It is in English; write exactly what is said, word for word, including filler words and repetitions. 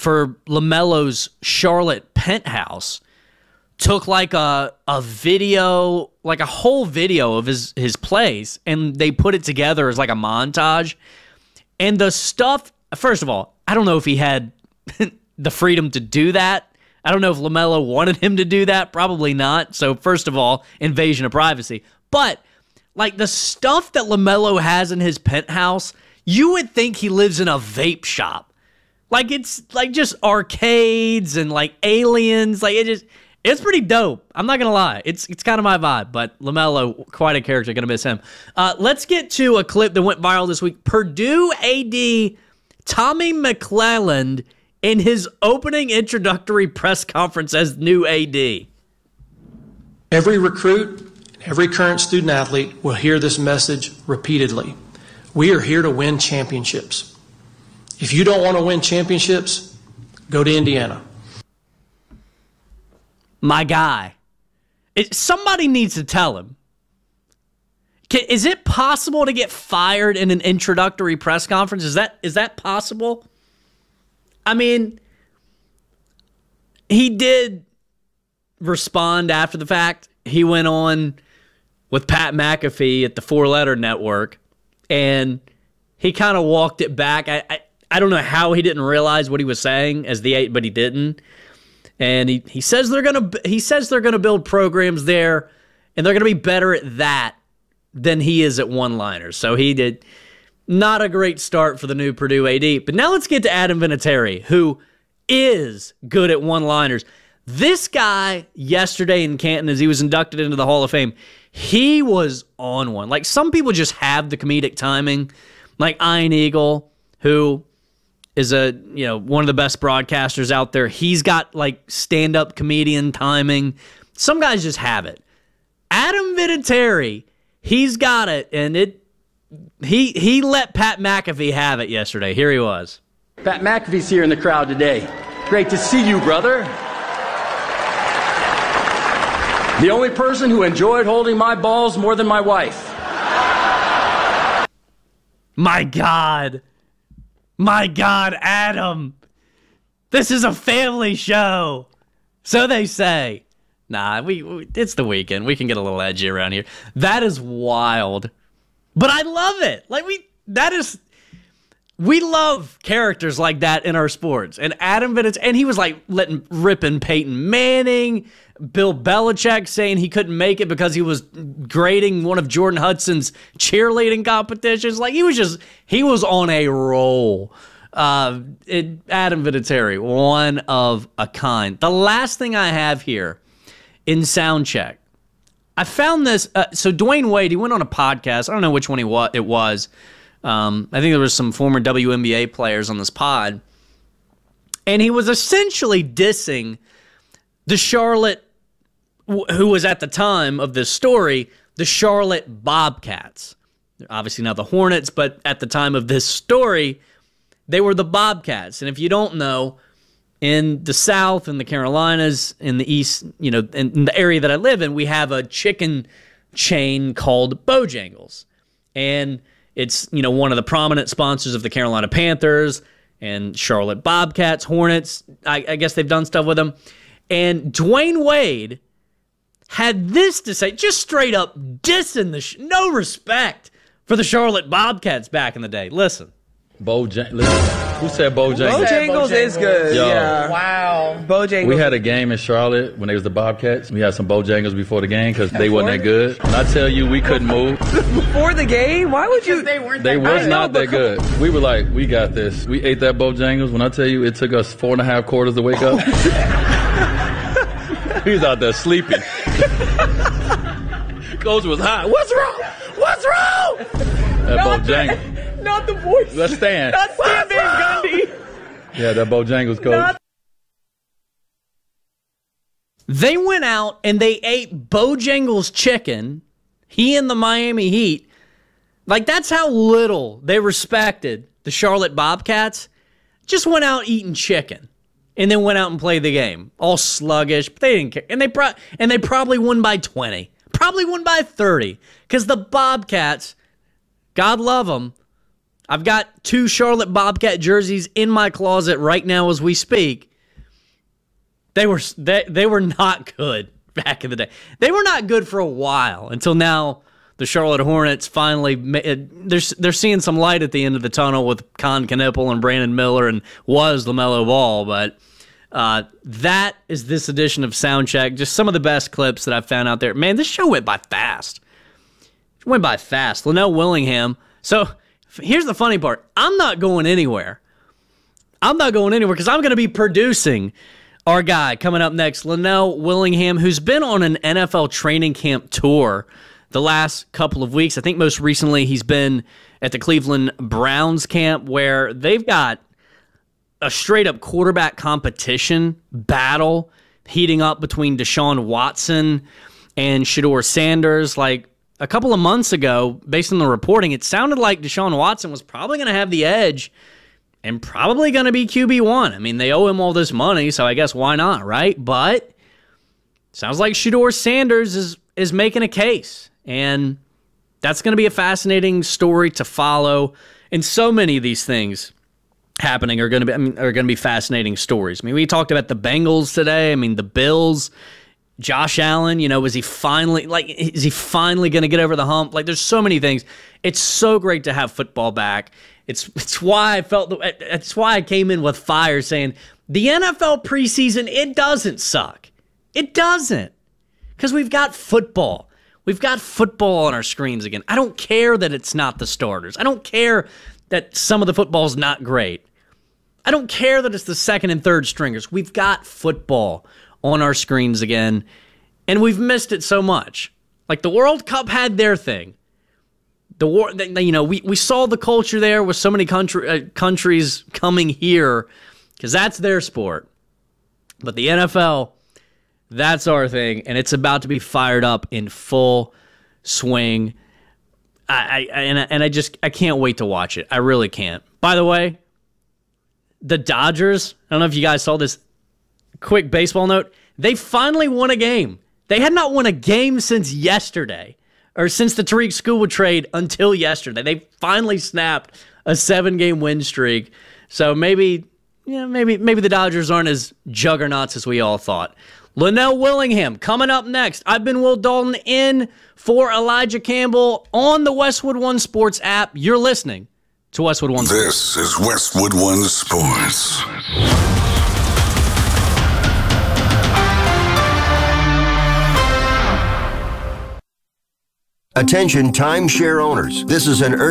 for LaMelo's Charlotte penthouse took like a a video, like a whole video of his, his plays, and they put it together as like a montage. And the stuff, first of all, I don't know if he had the freedom to do that. I don't know if LaMelo wanted him to do that. Probably not. So first of all, invasion of privacy. But like the stuff that LaMelo has in his penthouse, you would think he lives in a vape shop. Like it's like just arcades and like aliens. Like it just, it's pretty dope. I'm not gonna lie. It's it's kind of my vibe. But LaMelo, quite a character. Gonna miss him. Uh, let's get to a clip that went viral this week. Purdue A D Tommy McClelland in his opening introductory press conference as new A D. Every recruit, every current student athlete will hear this message repeatedly. We are here to win championships. If you don't want to win championships, go to Indiana. My guy. It, somebody needs to tell him. Can, is it possible to get fired in an introductory press conference? Is that is that possible? I mean, he did respond after the fact. He went on with Pat McAfee at the Four Letter Network, and he kind of walked it back. I, I I don't know how he didn't realize what he was saying as the eight, but he didn't. And he, he says they're gonna he says they're gonna build programs there, and they're gonna be better at that than he is at one-liners. So he did not a great start for the new Purdue A D. But now let's get to Adam Vinatieri, who is good at one-liners. This guy yesterday in Canton, as he was inducted into the Hall of Fame, he was on one. Like some people just have the comedic timing, like Ian Eagle, who is a you know one of the best broadcasters out there. He's got like stand-up comedian timing. Some guys just have it. Adam Vinatieri, he's got it, and it he he let Pat McAfee have it yesterday. Here he was. Pat McAfee's here in the crowd today. Great to see you, brother. The only person who enjoyed holding my balls more than my wife. My God. My God, Adam. This is a family show. So they say. Nah, we, we it's the weekend. We can get a little edgy around here. That is wild. But I love it. Like we that is we love characters like that in our sports. And Adam Vinatieri, and he was like letting ripping Peyton Manning, Bill Belichick saying he couldn't make it because he was grading one of Jordan Hudson's cheerleading competitions. Like he was just, he was on a roll. Uh, it, Adam Vinatieri, one of a kind. The last thing I have here in Soundcheck, I found this. Uh, so Dwayne Wade, he went on a podcast. I don't know which one he wa- it was. Um, I think there was some former W N B A players on this pod. And he was essentially dissing the Charlotte, who was at the time of this story, the Charlotte Bobcats. Obviously now the Hornets, but at the time of this story, they were the Bobcats. And if you don't know, in the South, in the Carolinas, in the East, you know, in, in the area that I live in, we have a chicken chain called Bojangles. And it's, you know, one of the prominent sponsors of the Carolina Panthers and Charlotte Bobcats, Hornets. I, I guess they've done stuff with them. And Dwayne Wade had this to say, just straight up dissing the, sh- no respect for the Charlotte Bobcats back in the day. Listen. Bojangles. Who said Bojangles? Bojangles is good. Yo. Yeah. Wow. Bojangles. We had a game in Charlotte when they was the Bobcats. We had some Bojangles before the game because they wasn't that good. When I tell you we couldn't move. Before the game? Why would you? They weren't They that was good. not that good. We were like, we got this. We ate that Bojangles. When I tell you it took us four and a half quarters to wake up. He was out there sleeping. Coach was hot. What's wrong? What's wrong? That Bojangles. Not the voice. Let's stand. Not Stan Van Gundy. Yeah, that Bojangles coach. Not- They went out and they ate Bojangles chicken, he and the Miami Heat. Like, that's how little they respected the Charlotte Bobcats. Just went out eating chicken and then went out and played the game. All sluggish, but they didn't care. And they, pro- and they probably won by twenty. Probably won by thirty. Because the Bobcats, God love them, I've got two Charlotte Bobcat jerseys in my closet right now as we speak. They were they, they were not good back in the day. They were not good for a while until now. The Charlotte Hornets finally they're they're seeing some light at the end of the tunnel with Con Knipple and Brandon Miller and was LaMelo Ball, but uh, that is this edition of Soundcheck. Just some of the best clips that I've found out there. Man, this show went by fast. It went by fast. Linnell Willingham. So here's the funny part. I'm not going anywhere. I'm not going anywhere because I'm going to be producing our guy coming up next, Linnell Willingham, who's been on an N F L training camp tour the last couple of weeks. I think most recently he's been at the Cleveland Browns camp where they've got a straight-up quarterback competition battle heating up between Deshaun Watson and Shedeur Sanders. Like a couple of months ago, based on the reporting, it sounded like Deshaun Watson was probably going to have the edge and probably going to be Q B one. I mean, they owe him all this money, so I guess why not, right? But sounds like Shedeur Sanders is is making a case. And that's going to be a fascinating story to follow. And so many of these things happening are going to be I mean, are going to be fascinating stories. I mean, we talked about the Bengals today. I mean, the Bills, Josh Allen, you know, is he finally like is he finally going to get over the hump? Like there's so many things. It's so great to have football back. It's it's why I felt the, it's why I came in with fire saying the N F L preseason, it doesn't suck. It doesn't. Cuz we've got football. We've got football on our screens again. I don't care that it's not the starters. I don't care that some of the football's not great. I don't care that it's the second and third stringers. We've got football on our screens again, and we've missed it so much. Like the World Cup had their thing. The war, you know, we, we saw the culture there with so many country, uh, countries coming here because that's their sport. But the N F L, that's our thing, and it's about to be fired up in full swing. I, I and I, and I just I can't wait to watch it. I really can't. By the way, the Dodgers. I don't know if you guys saw this. Quick baseball note: they finally won a game. They had not won a game since yesterday, or since the Tariq Skubal trade until yesterday. They finally snapped a seven-game win streak. So maybe, yeah, maybe maybe the Dodgers aren't as juggernauts as we all thought. Linnell Willingham coming up next. I've been Will Dalton in for Elijah Campbell on the Westwood One Sports app. You're listening to Westwood One Sports. This is Westwood One Sports. Attention timeshare owners. This is an